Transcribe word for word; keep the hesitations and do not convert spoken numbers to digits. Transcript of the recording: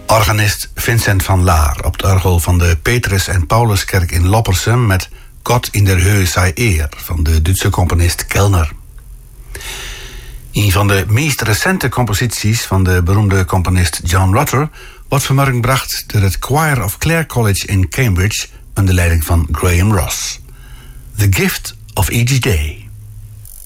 Organist Vincent van Laar op het orgel van de Petrus en Pauluskerk in Loppersum met God in der Höhe sei eer van de Duitse componist Kellner. Een van de meest recente composities van de beroemde componist John Rutter wordt vanmorgen gebracht door het Choir of Clare College in Cambridge onder leiding van Graham Ross. The Gift of Each Day.